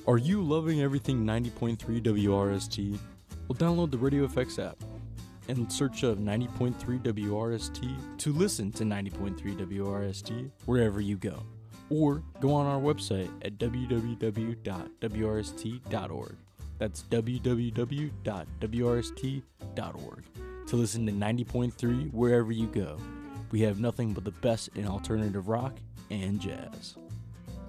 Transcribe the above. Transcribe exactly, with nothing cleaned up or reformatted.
Are you loving everything ninety point three W R S T? Well, download the Radio F X app and search up ninety point three W R S T to listen to ninety point three W R S T wherever you go. Or go on our website at w w w dot w r s t dot org. That's w w w dot w r s t dot org to listen to ninety point three wherever you go. We have nothing but the best in alternative rock and jazz.